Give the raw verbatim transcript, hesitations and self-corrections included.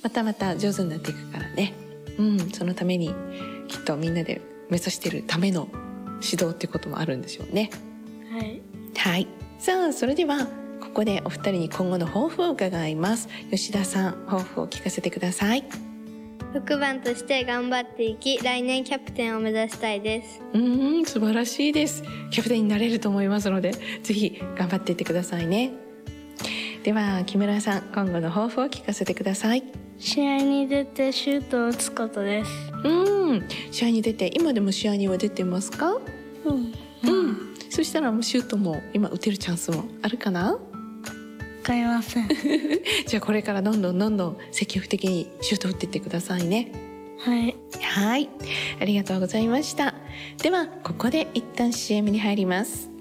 またまた上手になっていくからね。うん、そのためにきっとみんなで目指しているための指導っていうこともあるんでしょうね。 はい。 はい。さあ、それではここでお二人に今後の抱負を伺います。吉田さん、抱負を聞かせてください。 ろくばんとして頑張っていき、来年キャプテンを目指したいです。 うーん、素晴らしいです。キャプテンになれると思いますので、ぜひ頑張っていってくださいね。では木村さん、今後の抱負を聞かせてください。 試合に出てシュートを打つことです。 うん、試合に出て、今でも試合には出てますか？ うん。 うん。そしたらもうシュートも今打てるチャンスもあるかな？ わかりません。 じゃあこれからどんどんどんどん積極的にシュート打っていってくださいね。 はい。 はい、ありがとうございました。ではここで一旦 シーエム に入ります。